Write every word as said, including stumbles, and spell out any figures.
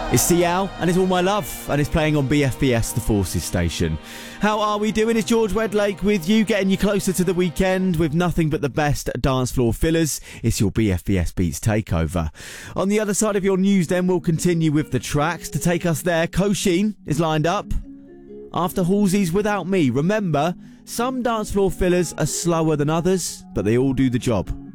It's Cial and it's All My Love, and it's playing on B F B S, the Forces station. How are we doing? It's George Wedlake with you, getting you closer to the weekend with nothing but the best dance floor fillers. It's your B F B S Beats Takeover. On the other side of your news then, we'll continue with the tracks. To take us there, Kosheen is lined up. After Halsey's Without Me. Remember, some dance floor fillers are slower than others, but they all do the job.